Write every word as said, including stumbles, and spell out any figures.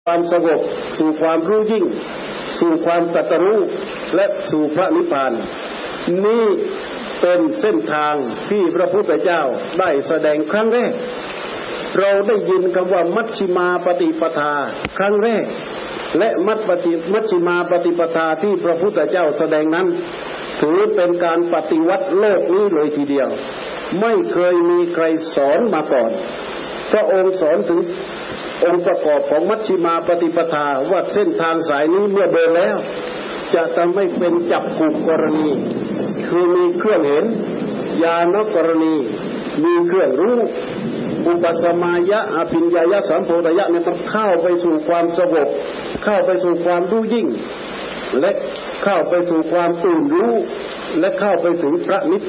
ความสงบสู่ความรู้ยิ่งสู่ความตรัสรู้และสู่พระนิพพานนี่เป็นเส้นทางที่พระพุทธเจ้าได้แสดงครั้งแรกเราได้ยินคำว่ามัชฌิมาปฏิปทาครั้งแรกและมัชฌิมัชฌิมาปฏิปทาที่พระพุทธเจ้าแสดงนั้นถือเป็นการปฏิวัติโลกนี้เลยทีเดียวไม่เคยมีใครสอนมาก่อนพระองค์สอนถึงองค์ประกอบของมัชฌิมาปฏิปทาว่าเส้นทางสายนี้เมื่อเดินแล้วจะทำให้เป็นจักขุกรณีคือมีเครื่องเห็นญาณกรณีมีเครื่องรู้อุปสมายะอภิญญายะสัมโพธยะเนี่ยมันเข้าไปสู่ความสงบเข้าไปสู่ความรู้ยิ่งและเข้าไปสู่ความตื่นรู้และเข้าไปถึงพระนิพพาน